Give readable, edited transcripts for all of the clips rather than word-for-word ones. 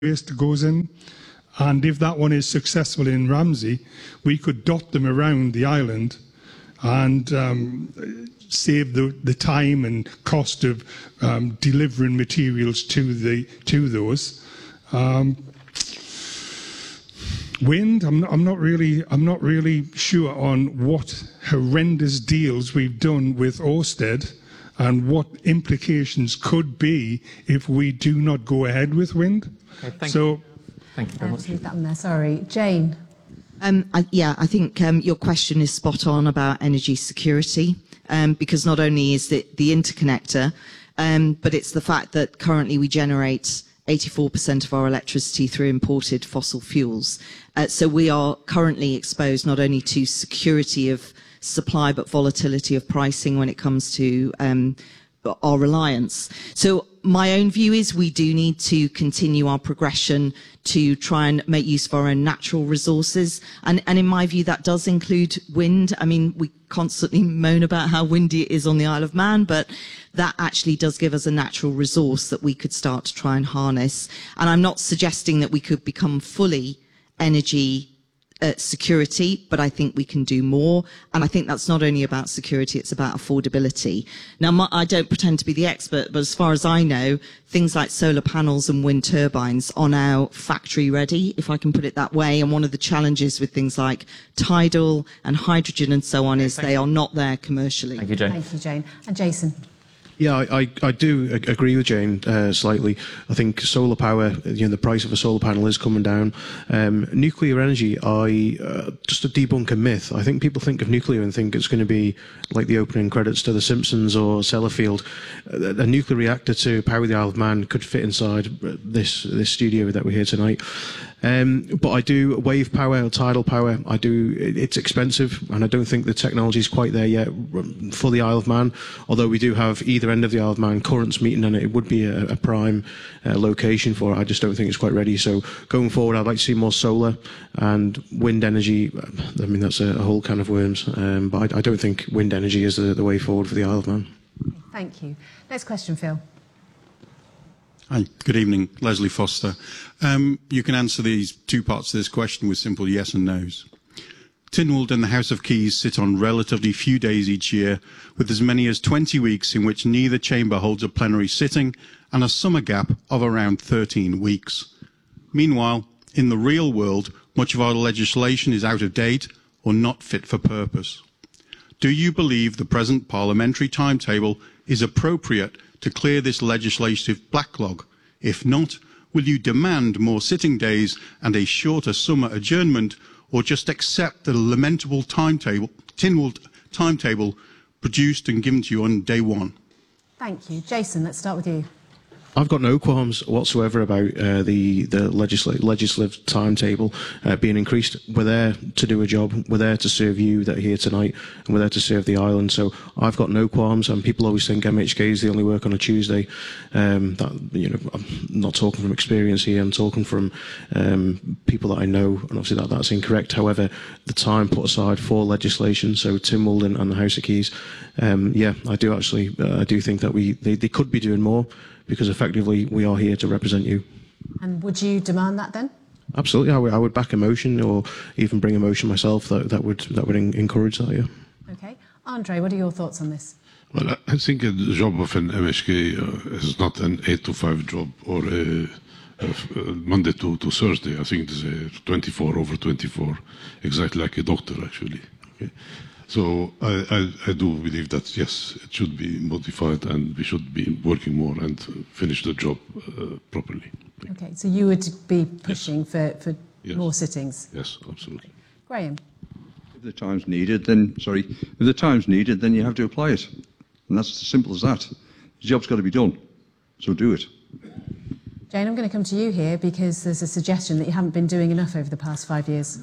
waste goes in. And if that one is successful in Ramsey, we could dot them around the island and save the time and cost of delivering materials to those. Wind, I'm not really sure on what horrendous deals we've done with Ørsted and what implications could be if we do not go ahead with wind. Okay, thank you very much. Leave that on there. Sorry, Jane. I think your question is spot on about energy security, because not only is it the interconnector, but it's the fact that currently we generate 84% of our electricity through imported fossil fuels. So we are currently exposed not only to security of supply, but volatility of pricing when it comes to our reliance. So my own view is we do need to continue our progression to try and make use of our own natural resources. And in my view, that does include wind. I mean, we constantly moan about how windy it is on the Isle of Man, but that actually does give us a natural resource that we could start to try and harness. And I'm not suggesting that we could become fully energy security, but I think we can do more. And I think that's not only about security, it's about affordability. Now, I don't pretend to be the expert, but as far as I know, things like solar panels and wind turbines are now factory ready, if I can put it that way. And one of the challenges with things like tidal and hydrogen and so on is they are not there commercially. Thank you, Jane. Thank you, Jane. And Jason. Yeah, I do agree with Jane slightly. I think solar power, the price of a solar panel is coming down. Nuclear energy, just to debunk a myth, I think people think of nuclear and think it's going to be like the opening credits to The Simpsons or Sellafield. A nuclear reactor to power the Isle of Man could fit inside this studio that we're here tonight. But I do wave power, tidal power. It's expensive, and I don't think the technology is quite there yet for the Isle of Man. Although we do have either end of the Isle of Man currents meeting, and it would be a prime location for it. I just don't think it's quite ready. So going forward, I'd like to see more solar and wind energy. I mean, that's a whole can of worms. But I don't think wind energy is the way forward for the Isle of Man. Thank you. Next question, Phil. Hi, good evening. Leslie Foster. You can answer these two parts of this question with simple yes and no's. Tynwald and the House of Keys sit on relatively few days each year, with as many as 20 weeks in which neither chamber holds a plenary sitting and a summer gap of around 13 weeks. Meanwhile, in the real world, much of our legislation is out of date or not fit for purpose. Do you believe the present parliamentary timetable is appropriate to clear this legislative backlog? If not, will you demand more sitting days and a shorter summer adjournment, or just accept the lamentable Tynwald timetable produced and given to you on day one? Thank you. Jason, let's start with you. I've got no qualms whatsoever about the legislative timetable being increased. We're there to do a job. We're there to serve you that are here tonight, and we're there to serve the island. So I've got no qualms. And people always think MHKs they only work on a Tuesday. I'm not talking from experience here. I'm talking from people that I know, and obviously that's incorrect. However, the time put aside for legislation, so Tynwald and the House of Keys, I do actually I do think that they could be doing more, because effectively we are here to represent you. And would you demand that then? Absolutely, I would back a motion, or even bring a motion myself that would encourage that. Yeah. Okay, Andre, what are your thoughts on this? Well, I think the job of an MHK is not an 8 to 5 job or a Monday to Thursday. I think it's a 24 over 24, exactly like a doctor actually. Okay. So I do believe that, yes, it should be modified and we should be working more and finish the job properly. Okay, so you would be pushing for more sittings? Yes, absolutely. Okay. Graham? If the time's needed, then you have to apply it. And that's as simple as that. The job's got to be done, so do it. Jane, I'm going to come to you here because there's a suggestion that you haven't been doing enough over the past 5 years.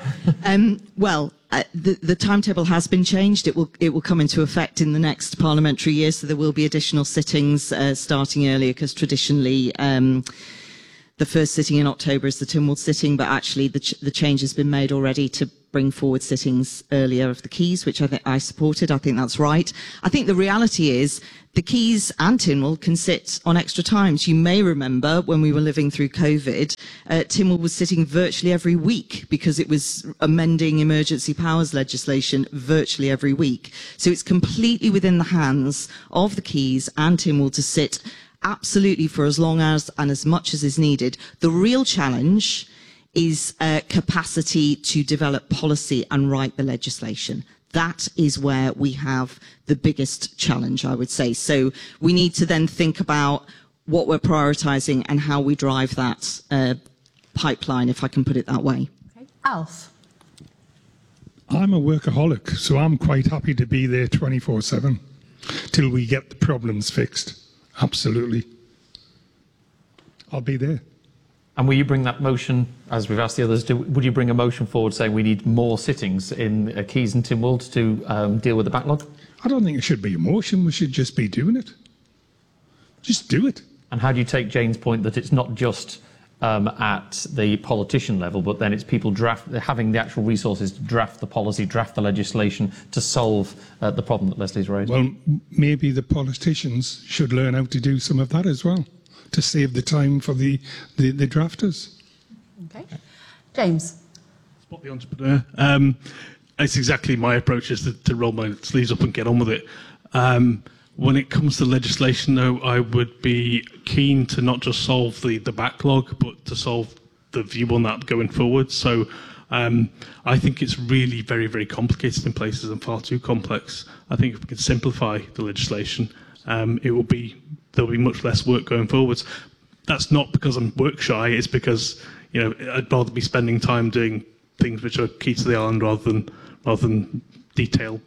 The timetable has been changed. It will come into effect in the next parliamentary year, so there will be additional sittings starting earlier, because traditionally the first sitting in October is the Tynwald sitting, but actually the change has been made already to bring forward sittings earlier of the Keys, which I supported. I think that's right. I think the reality is the Keys and Tynwald can sit on extra times. You may remember when we were living through COVID, Tynwald was sitting virtually every week because it was amending emergency powers legislation virtually every week. So it's completely within the hands of the Keys and Tynwald to sit absolutely for as long as and as much as is needed. The real challenge is capacity to develop policy and write the legislation. That is where we have the biggest challenge, I would say. So we need to then think about what we're prioritising and how we drive that pipeline, if I can put it that way. Okay. Alf. I'm a workaholic, so I'm quite happy to be there 24/7 till we get the problems fixed. Absolutely. I'll be there. And will you bring that motion, as we've asked the others, would you bring a motion forward saying we need more sittings in Keys and Tynwald to deal with the backlog? I don't think it should be a motion. We should just be doing it. Just do it. And how do you take Jane's point that it's not just at the politician level, but then it's people having the actual resources to draft the policy, draft the legislation to solve the problem that Leslie's raised? Well, maybe the politicians should learn how to do some of that as well, to save the time for the drafters. Okay. James. Spot the entrepreneur. It's exactly my approach, is to roll my sleeves up and get on with it. When it comes to legislation, though, I would be keen to not just solve the backlog, but to solve the view on that going forward. So I think it's really very, very complicated in places and far too complex. I think if we can simplify the legislation, there'll be much less work going forwards. That's not because I'm work shy. It's because I'd rather be spending time doing things which are key to the island rather than detail.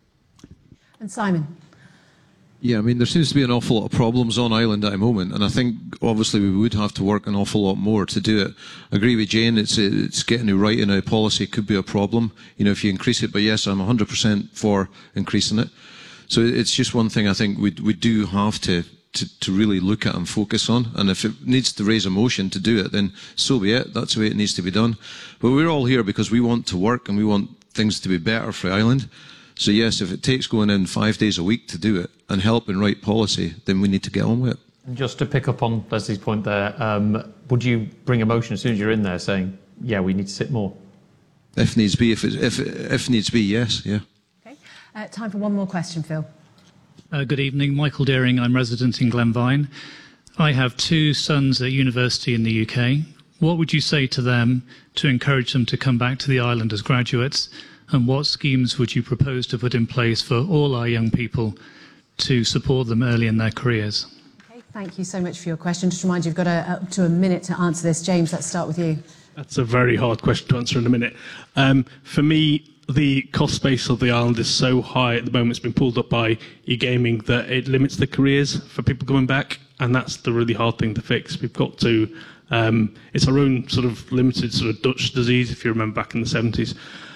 And Simon. Yeah, I mean, there seems to be an awful lot of problems on island at the moment, and I think obviously we would have to work an awful lot more to do it. I agree with Jane, it's getting it right in a policy could be a problem, if you increase it, but yes, I'm 100% for increasing it. So it's just one thing I think we do have to really look at and focus on, and if it needs to raise a motion to do it, then so be it, that's the way it needs to be done. But we're all here because we want to work and we want things to be better for Ireland. So yes, if it takes going in 5 days a week to do it and help and write policy, then we need to get on with it. And just to pick up on Leslie's point there, would you bring a motion as soon as you're in there saying, yeah, we need to sit more? If needs be, if needs be, yes, yeah. Okay. Time for one more question, Phil. Good evening, Michael Deering. I'm resident in Glenvine. I have 2 sons at university in the UK. What would you say to them to encourage them to come back to the island as graduates? And what schemes would you propose to put in place for all our young people to support them early in their careers? Okay, thank you so much for your question. Just remind you, you've got up to a minute to answer this. James, let's start with you. That's a very hard question to answer in a minute. For me, the cost base of the island is so high at the moment, it's been pulled up by e-gaming, that it limits the careers for people coming back, and that's the really hard thing to fix. We've got to, it's our own sort of limited sort of Dutch disease, if you remember back in the 70s.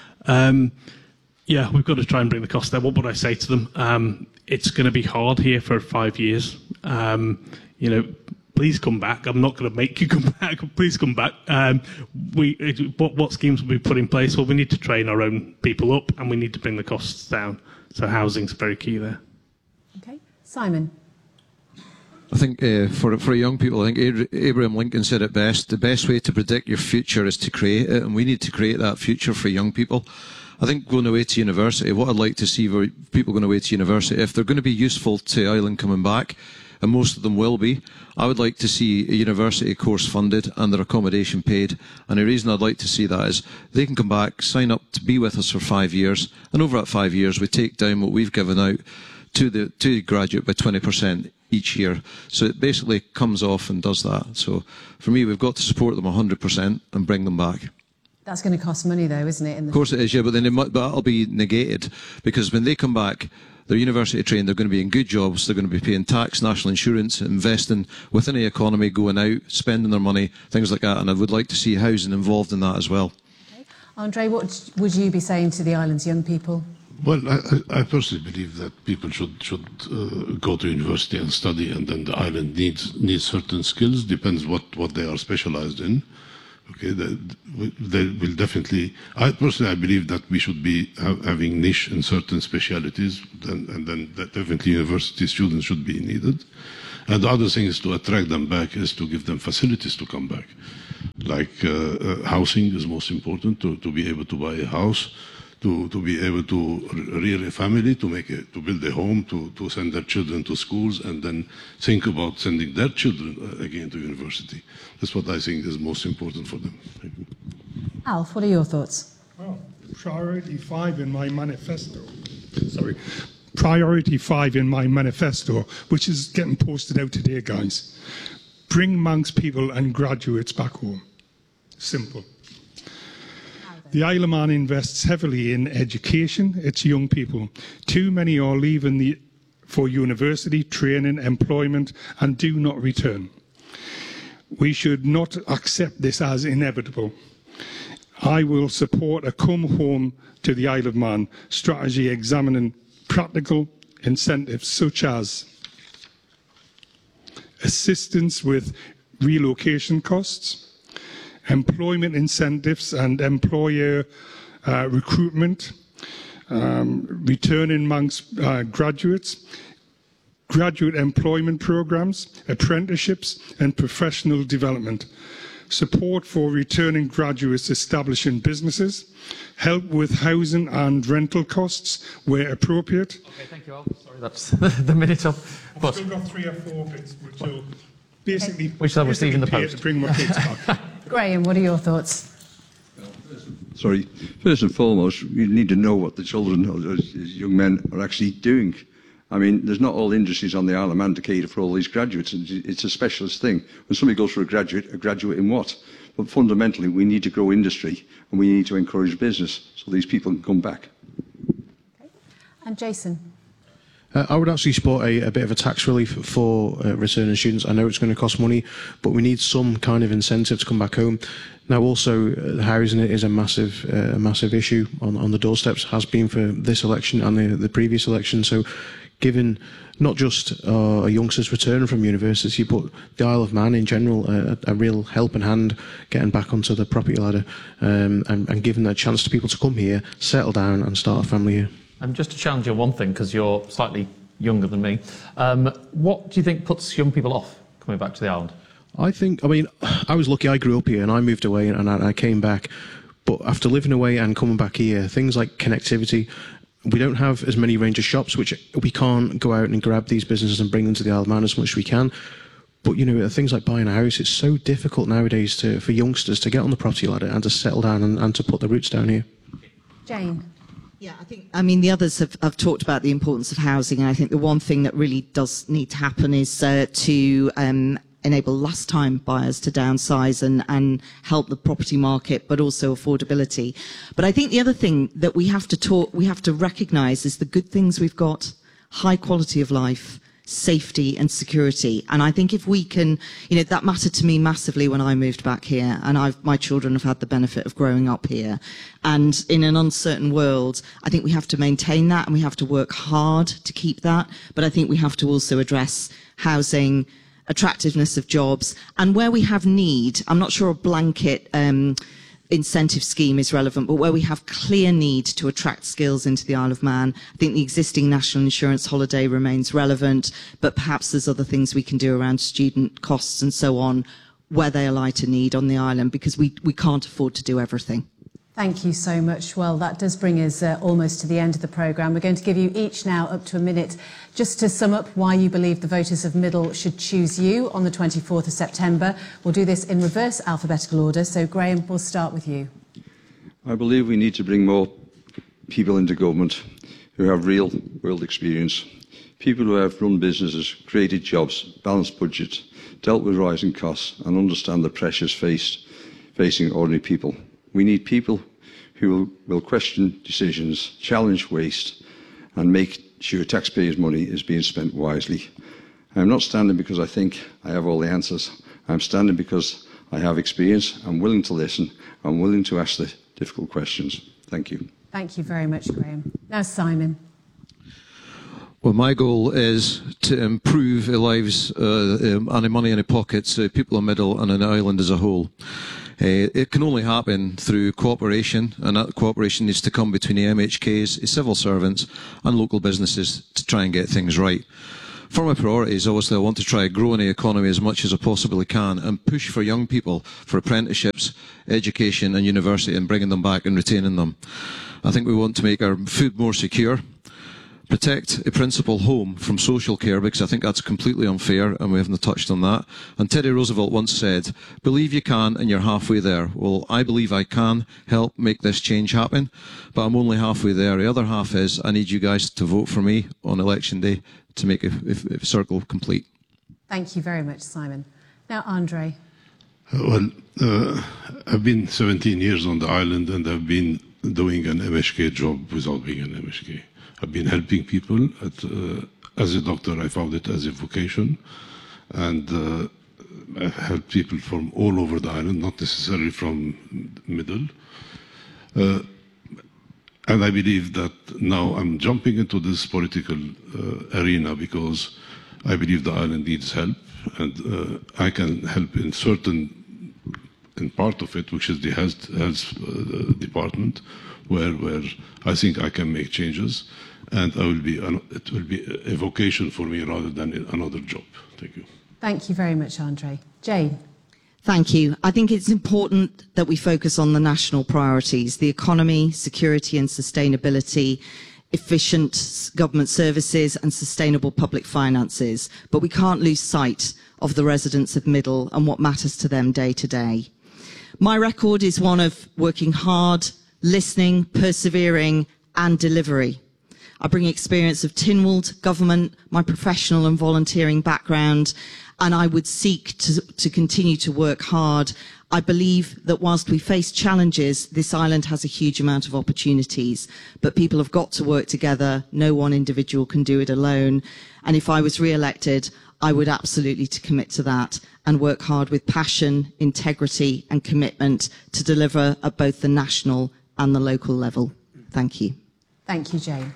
Yeah, we've got to try and bring the cost down. What would I say to them? It's going to be hard here for 5 years. Please come back. I'm not going to make you come back. Please come back. What schemes will be put in place? Well, we need to train our own people up, and we need to bring the costs down. So housing's very key there. Okay, Simon. I think for young people, I think Abraham Lincoln said it best. The best way to predict your future is to create it, and we need to create that future for young people. I think going away to university, what I'd like to see for people going away to university, if they're going to be useful to Ireland coming back, and most of them will be, I would like to see a university course funded and their accommodation paid. And the reason I'd like to see that is they can come back, sign up to be with us for 5 years, and over that 5 years we take down what we've given out to the graduate by 20% each year. So it basically comes off and does that. So for me, we've got to support them 100% and bring them back. That's going to cost money, though, isn't it? Of course it is, yeah, but then that'll be negated, because when they come back, they're university trained, they're going to be in good jobs, they're going to be paying tax, national insurance, investing within the economy, going out, spending their money, things like that, and I would like to see housing involved in that as well. Okay. Andre, what would you be saying to the island's young people? Well, I personally believe that people should go to university and study, and then the island needs certain skills. Depends what they are specialized in. Okay, they will definitely. I believe that we should be having niche in certain specialities, and then that definitely university students should be needed. And the other thing is to attract them back, is to give them facilities to come back. Like housing is most important, to be able to buy a house, to be able to rear a family, to build a home, to send their children to schools, and then think about sending their children again to university. That's what I think is most important for them. Thank you. Alf, what are your thoughts? Well, priority 5 in my manifesto. Priority 5 in my manifesto, which is getting posted out today, guys. Bring Manx people and graduates back home. Simple. The Isle of Man invests heavily in education, its young people. Too many are leaving for university, training, employment, and do not return. We should not accept this as inevitable. I will support a come home to the Isle of Man strategy examining practical incentives such as assistance with relocation costs, employment incentives and employer recruitment, returning Manx graduates, graduate employment programs, apprenticeships and professional development, support for returning graduates establishing businesses, help with housing and rental costs where appropriate. Okay, thank you all. Sorry, that's the minute up. I've still got 3 or 4 bits which will basically I'll receive in the post. To bring my kids back. Graham, what are your thoughts? Sorry. First and foremost, you need to know what the children or young men are actually doing. I mean, there's not all industries on the Isle of Man to cater for all these graduates. It's a specialist thing. When somebody goes for a graduate in what? But fundamentally, we need to grow industry and we need to encourage business so these people can come back. Okay. And Jason? I would actually support a bit of a tax relief for returning students. I know it's going to cost money, but we need some kind of incentive to come back home. Now, also, housing is a massive issue on the doorsteps, has been for this election and the previous election. So, given not just youngsters returning from university, but the Isle of Man in general, a real helping hand getting back onto the property ladder, and giving that chance to people to come here, settle down and start a family here. Just to challenge you on one thing, because you're slightly younger than me, what do you think puts young people off coming back to the island? I was lucky. I grew up here and I moved away and I came back. But after living away and coming back here, things like connectivity, we don't have as many range of shops, which we can't go out and grab these businesses and bring them to the Isle of Man as much as we can. But, things like buying a house, it's so difficult nowadays for youngsters to get on the property ladder and to settle down and to put their roots down here. Jane? Yeah, the others have talked about the importance of housing, and I think the one thing that really does need to happen is to enable last-time buyers to downsize and help the property market, but also affordability. But I think the other thing that we have to recognise is the good things we've got: high quality of life, safety and security. And I think if we can, that mattered to me massively when I moved back here, and my children have had the benefit of growing up here. And in an uncertain world, I think we have to maintain that and we have to work hard to keep that. But I think we have to also address housing, attractiveness of jobs, and where we have need. I'm not sure a blanket incentive scheme is relevant, but where we have clear need to attract skills into the Isle of Man, I think the existing national insurance holiday remains relevant, but perhaps there's other things we can do around student costs and so on, where they ally to need on the island, because we can't afford to do everything. Thank you so much. Well, that does bring us almost to the end of the programme. We're going to give you each now up to a minute just to sum up why you believe the voters of Middle should choose you on the 24th of September. We'll do this in reverse alphabetical order. So, Graham, we'll start with you. I believe we need to bring more people into government who have real world experience. People who have run businesses, created jobs, balanced budgets, dealt with rising costs and understand the pressures facing ordinary people. We need people who will question decisions, challenge waste, and make sure taxpayers' money is being spent wisely. I'm not standing because I think I have all the answers. I'm standing because I have experience, I'm willing to listen, I'm willing to ask the difficult questions. Thank you. Thank you very much, Graham. Now, Simon. Well, my goal is to improve the lives and the money in the pockets of people in Middle and in the island as a whole. It can only happen through cooperation, and that cooperation needs to come between the MHKs, the civil servants and local businesses to try and get things right. For my priorities, obviously I want to try growing the economy as much as I possibly can and push for young people for apprenticeships, education and university and bringing them back and retaining them. I think we want to make our food more secure, protect a principal home from social care, because I think that's completely unfair and we haven't touched on that. And Teddy Roosevelt once said, believe you can and you're halfway there. Well, I believe I can help make this change happen, but I'm only halfway there. The other half is I need you guys to vote for me on election day to make a circle complete. Thank you very much, Simon. Now, Andre. Well, I've been 17 years on the island and I've been doing an MHK job without being an MHK. I've been helping people. As a doctor, I found it as a vocation. And I help people from all over the island, not necessarily from Middle. And I believe that now I'm jumping into this political arena because I believe the island needs help. And I can help in part of it, which is the health department, where I think I can make changes, and it will be a vocation for me rather than another job. Thank you. Thank you very much, Andre. Jane. Thank you. I think it's important that we focus on the national priorities, the economy, security and sustainability, efficient government services and sustainable public finances. But we can't lose sight of the residents of Middle and what matters to them day to day. My record is one of working hard, listening, persevering and delivery. I bring experience of Tynwald, government, my professional and volunteering background, and I would seek to continue to work hard. I believe that whilst we face challenges, this island has a huge amount of opportunities, but people have got to work together. No one individual can do it alone. And if I was re-elected, I would absolutely commit to that and work hard with passion, integrity and commitment to deliver at both the national and the local level. Thank you. Thank you, Jane.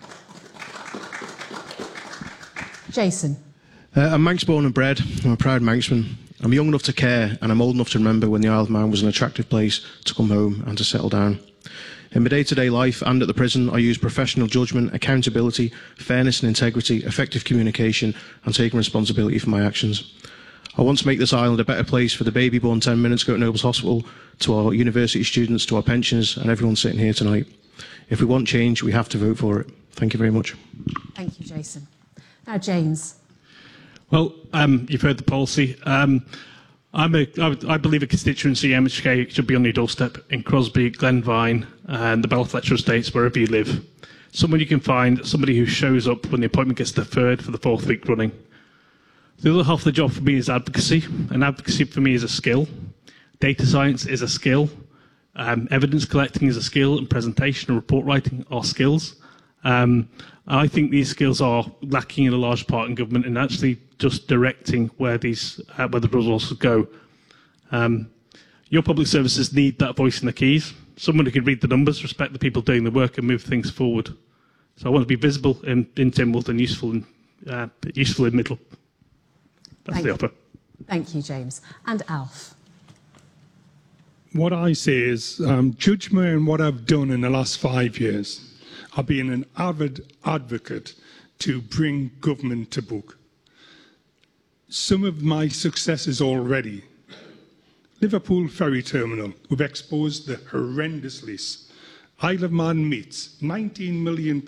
Jason. I'm Manx born and bred. I'm a proud Manxman. I'm young enough to care and I'm old enough to remember when the Isle of Man was an attractive place to come home and to settle down. In my day-to-day life and at the prison, I use professional judgment, accountability, fairness and integrity, effective communication and taking responsibility for my actions. I want to make this island a better place for the baby born 10 minutes ago at Nobles Hospital, to our university students, to our pensioners and everyone sitting here tonight. If we want change, we have to vote for it. Thank you very much. Thank you, Jason. Now, James. Well, you've heard the policy. I believe a constituency MHK should be on your doorstep in Crosby, Glenvine and the Bellfletcher estates, wherever you live. Someone you can find, somebody who shows up when the appointment gets deferred for the 4th week running. The other half of the job for me is advocacy, and advocacy for me is a skill. Data science is a skill. Evidence collecting is a skill, and presentation and report writing are skills. I think these skills are lacking in a large part in government, and actually just directing where the resources go. Your public services need that voice in the keys. Someone who can read the numbers, respect the people doing the work, and move things forward. So I want to be visible in Tynwald and useful in Middle. That's the offer. Thank you, James. And Alf. What I say is, judge me on what I've done in the last 5 years. I've been an avid advocate to bring government to book. Some of my successes already. Liverpool Ferry Terminal, we've exposed the horrendous lease. Isle of Man meets, £19 million.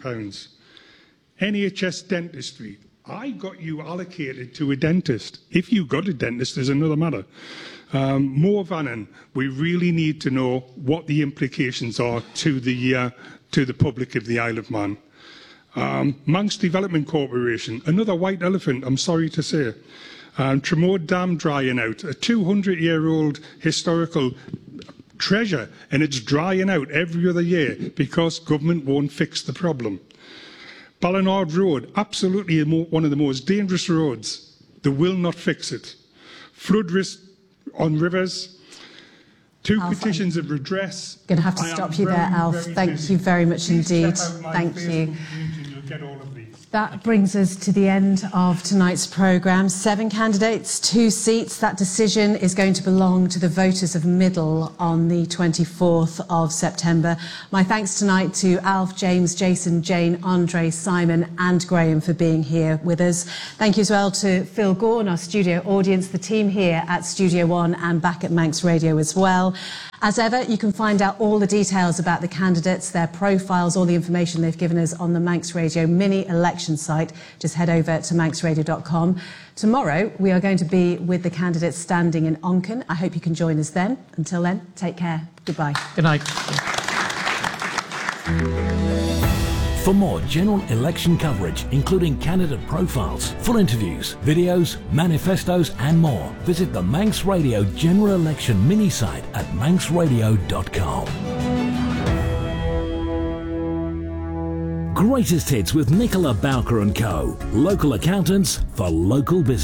NHS dentistry, I got you allocated to a dentist. If you got a dentist, there's another matter. More Vannon, we really need to know what the implications are to the public of the Isle of Man. Manx Development Corporation, another white elephant, I'm sorry to say. Tremord Dam drying out, a 200-year-old historical treasure, and it's drying out every other year because government won't fix the problem. Ballinard Road, absolutely one of the most dangerous roads. They will not fix it. Flood risk on rivers. 2 Alf, petitions of redress. Going to have to I am stop you there, very, Alf. very Thank busy. you very much Please indeed. check out my Thank Facebook you. page and you'll get all of these. That brings us to the end of tonight's programme. 7 candidates, 2 seats. That decision is going to belong to the voters of Middle on the 24th of September. My thanks tonight to Alf, James, Jason, Jane, Andre, Simon and Graham for being here with us. Thank you as well to Phil Gorn, our studio audience, the team here at Studio One and back at Manx Radio as well. As ever, you can find out all the details about the candidates, their profiles, all the information they've given us on the Manx Radio mini election site. Just head over to manxradio.com. Tomorrow, we are going to be with the candidates standing in Onken. I hope you can join us then. Until then, take care. Goodbye. Good night. For more general election coverage, including candidate profiles, full interviews, videos, manifestos and more, visit the Manx Radio General Election mini-site at manxradio.com. Greatest hits with Nicola Bowker & Co. Local accountants for local business.